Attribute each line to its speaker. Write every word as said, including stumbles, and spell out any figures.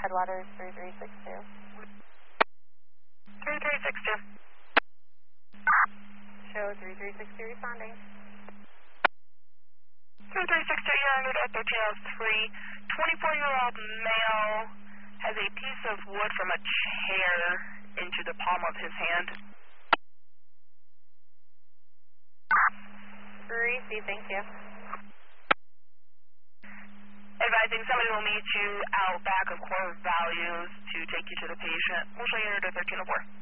Speaker 1: Headwaters three three six two.
Speaker 2: three three six two.
Speaker 1: Show three three six two responding.
Speaker 2: three three six two, you're under thirteen oh three. twenty-four-year-old male has a piece of wood from a chair into the palm of his hand.
Speaker 1: Receive, thank you.
Speaker 2: Advising somebody will meet you out back of core values to take you to the patient. We'll show you under thirteen oh four.